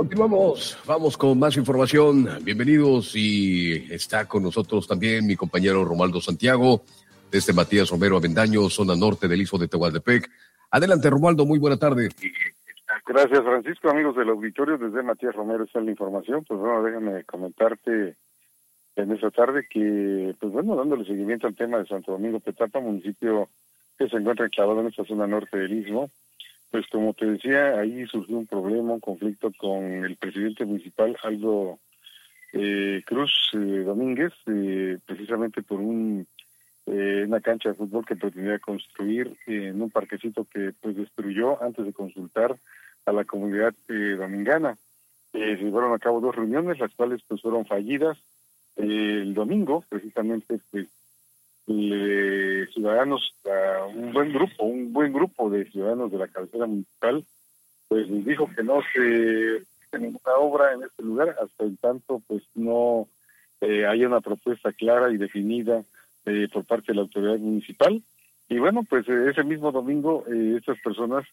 Continuamos, vamos con más información. Bienvenidos y está con nosotros también mi compañero Romualdo Santiago, desde Matías Romero Avendaño, zona norte del Istmo de Tehuantepec. Adelante, Romualdo, muy buena tarde. Gracias, Francisco, amigos del auditorio, desde Matías Romero está la información. Pues bueno, déjame comentarte en esta tarde que, pues bueno, dándole seguimiento al tema de Santo Domingo Petapa, municipio que se encuentra enclavado en esta zona norte del Istmo. Pues como te decía, ahí surgió un problema, un conflicto con el presidente municipal, Aldo Cruz Domínguez, precisamente por una cancha de fútbol que pretendía construir en un parquecito que pues destruyó antes de consultar a la comunidad domingana. Se llevaron a cabo 2 reuniones, las cuales pues fueron fallidas. El domingo, precisamente, pues ciudadanos, un buen grupo de ciudadanos de la cabecera municipal, pues les dijo que no se hace ninguna obra en este lugar hasta en tanto pues no haya una propuesta clara y definida por parte de la autoridad municipal. Y bueno, pues ese mismo domingo estas personas,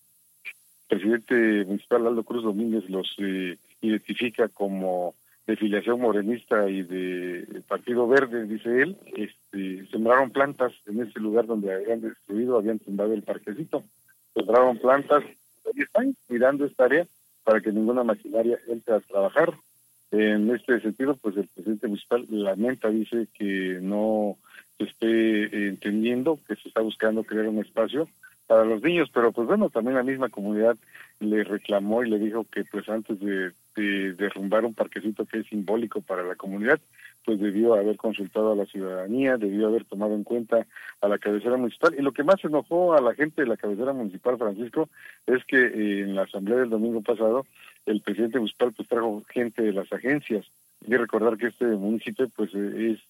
el presidente municipal Aldo Cruz Domínguez los identifica como de filiación morenista y de Partido Verde, dice él, sembraron plantas en ese lugar donde habían destruido, habían tumbado el parquecito, sembraron plantas y están cuidando esta área para que ninguna maquinaria entre a trabajar. En este sentido, pues el presidente municipal lamenta, dice que no se esté entendiendo que se está buscando crear un espacio para los niños, pero pues bueno, también la misma comunidad le reclamó y le dijo que pues antes de derrumbar un parquecito que es simbólico para la comunidad, pues debió haber consultado a la ciudadanía, debió haber tomado en cuenta a la cabecera municipal. Y lo que más enojó a la gente de la cabecera municipal, Francisco, es que en la asamblea del domingo pasado, el presidente municipal pues trajo gente de las agencias. Hay que recordar que este municipio pues es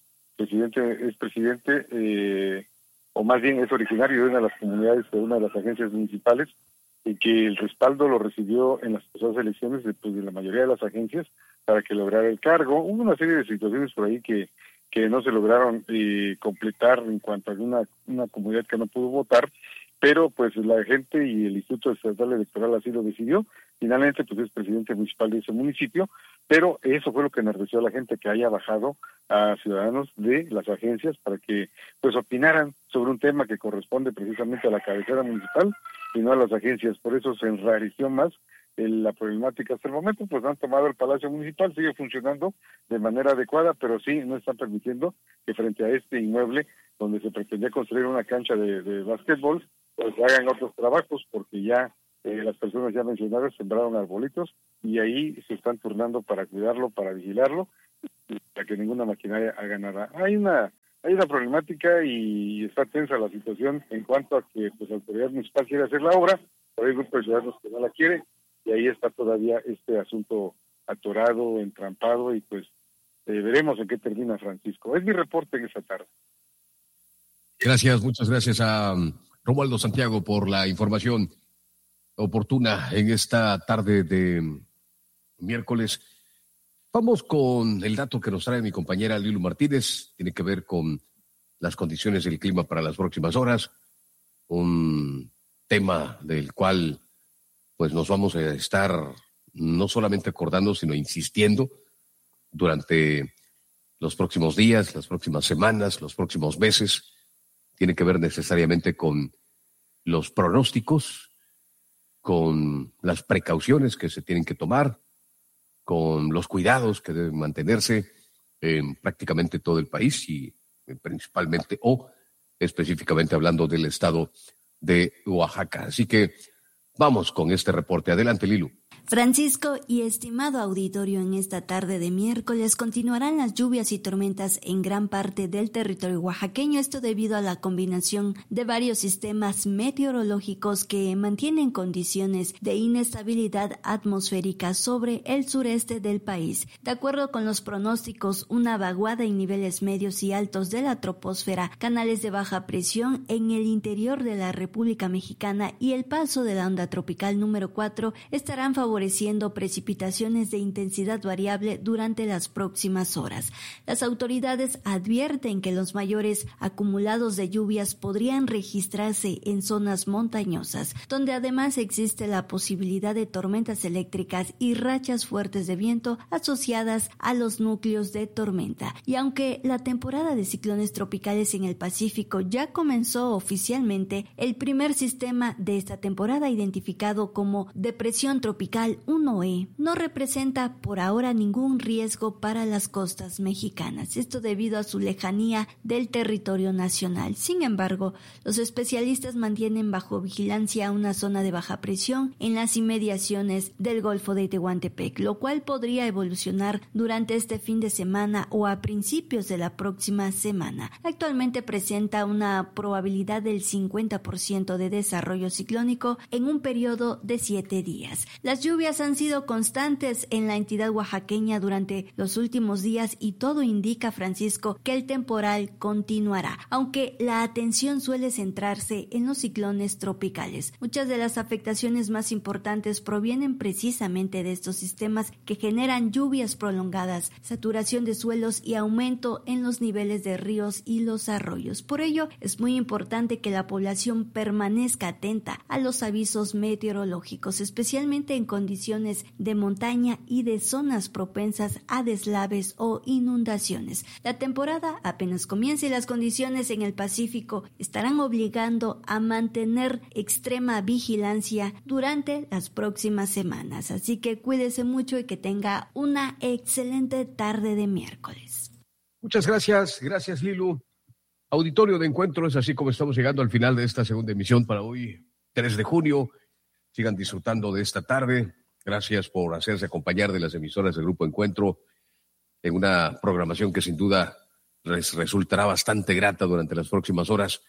presidente, o más bien es originario de una de las comunidades, de una de las agencias municipales, y que el respaldo lo recibió en las pasadas elecciones de la mayoría de las agencias para que lograra el cargo. Hubo una serie de situaciones por ahí que no se lograron completar en cuanto a una comunidad que no pudo votar, pero pues la gente y el Instituto Estatal Electoral así lo decidió. Finalmente pues es presidente municipal de ese municipio, pero eso fue lo que enardeció a la gente, que haya bajado a ciudadanos de las agencias para que pues opinaran sobre un tema que corresponde precisamente a la cabecera municipal y no a las agencias. Por eso se enrareció más la problemática. Hasta el momento pues han tomado el Palacio Municipal, sigue funcionando de manera adecuada, pero sí no están permitiendo que frente a este inmueble donde se pretendía construir una cancha de básquetbol, pues hagan otros trabajos, porque ya las personas ya mencionadas sembraron arbolitos y ahí se están turnando para cuidarlo, para vigilarlo, para que ninguna maquinaria haga nada. Hay una problemática y está tensa la situación en cuanto a que pues la autoridad municipal quiere hacer la obra, pero hay grupos de ciudadanos que no la quieren, y ahí está todavía este asunto atorado, entrampado, y pues veremos en qué termina, Francisco. Es mi reporte en esta tarde. Gracias, muchas gracias a Romualdo Santiago por la información oportuna en esta tarde de miércoles. Vamos con el dato que nos trae mi compañera Lilu Martínez. Tiene que ver con las condiciones del clima para las próximas horas. Un tema del cual pues nos vamos a estar no solamente acordando, sino insistiendo durante los próximos días, las próximas semanas, los próximos meses. Tiene que ver necesariamente con los pronósticos, con las precauciones que se tienen que tomar, con los cuidados que deben mantenerse en prácticamente todo el país y principalmente o específicamente hablando del estado de Oaxaca. Así que vamos con este reporte. Adelante, Lilu. Francisco y estimado auditorio, en esta tarde de miércoles continuarán las lluvias y tormentas en gran parte del territorio oaxaqueño, esto debido a la combinación de varios sistemas meteorológicos que mantienen condiciones de inestabilidad atmosférica sobre el sureste del país. De acuerdo con los pronósticos, una vaguada en niveles medios y altos de la troposfera, canales de baja presión en el interior de la República Mexicana y el paso de la onda tropical número 4 estarán favoreciendo favoreciendo precipitaciones de intensidad variable durante las próximas horas. Las autoridades advierten que los mayores acumulados de lluvias podrían registrarse en zonas montañosas, donde además existe la posibilidad de tormentas eléctricas y rachas fuertes de viento asociadas a los núcleos de tormenta. Y aunque la temporada de ciclones tropicales en el Pacífico ya comenzó oficialmente, el primer sistema de esta temporada, identificado como Depresión Tropical 1E, no representa por ahora ningún riesgo para las costas mexicanas, esto debido a su lejanía del territorio nacional. Sin embargo, los especialistas mantienen bajo vigilancia una zona de baja presión en las inmediaciones del Golfo de Tehuantepec, lo cual podría evolucionar durante este fin de semana o a principios de la próxima semana. Actualmente presenta una probabilidad del 50% de desarrollo ciclónico en un periodo de 7 días. Las lluvias han sido constantes en la entidad oaxaqueña durante los últimos días y todo indica, Francisco, que el temporal continuará, aunque la atención suele centrarse en los ciclones tropicales. Muchas de las afectaciones más importantes provienen precisamente de estos sistemas que generan lluvias prolongadas, saturación de suelos y aumento en los niveles de ríos y los arroyos. Por ello, es muy importante que la población permanezca atenta a los avisos meteorológicos, especialmente en condiciones de montaña y de zonas propensas a deslaves o inundaciones. La temporada apenas comienza y las condiciones en el Pacífico estarán obligando a mantener extrema vigilancia durante las próximas semanas. Así que cuídese mucho y que tenga una excelente tarde de miércoles. Muchas gracias, Lilu. Auditorio de Encuentro, es así como estamos llegando al final de esta segunda emisión para hoy, 3 de junio. Sigan disfrutando de esta tarde. Gracias por hacerse acompañar de las emisoras del Grupo Encuentro en una programación que sin duda les resultará bastante grata durante las próximas horas.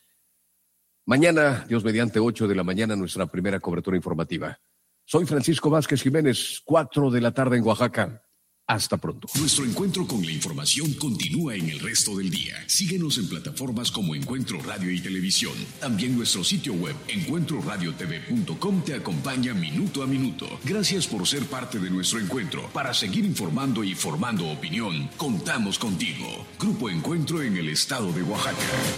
Mañana, Dios mediante, 8 de la mañana, nuestra primera cobertura informativa. Soy Francisco Vázquez Jiménez, 4 de la tarde en Oaxaca. Hasta pronto. Nuestro encuentro con la información continúa en el resto del día. Síguenos en plataformas como Encuentro Radio y Televisión. También nuestro sitio web, encuentroradiotv.com, te acompaña minuto a minuto. Gracias por ser parte de nuestro encuentro. Para seguir informando y formando opinión, contamos contigo. Grupo Encuentro en el estado de Oaxaca.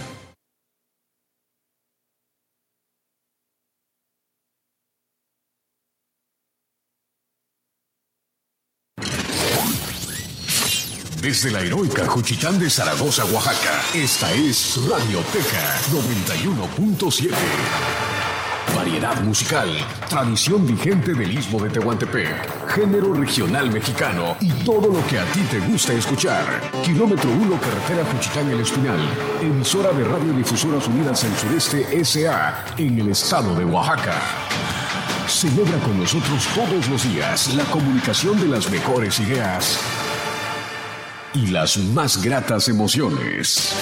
Desde la heroica Juchitán de Zaragoza, Oaxaca, esta es Radioteca 91.7. Variedad musical, tradición vigente del Istmo de Tehuantepec, género regional mexicano y todo lo que a ti te gusta escuchar. Kilómetro 1, carretera Juchitán El Espinal, emisora de Radiodifusoras Unidas del Sureste S.A. en el estado de Oaxaca. Celebra con nosotros todos los días la comunicación de las mejores ideas y las más gratas emociones.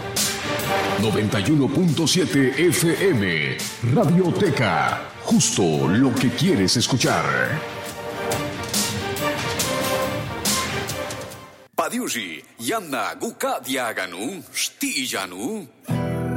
91.7 FM, Radioteca, justo lo que quieres escuchar. Padiushi, Yanna Guka Diaganu, Stijanu.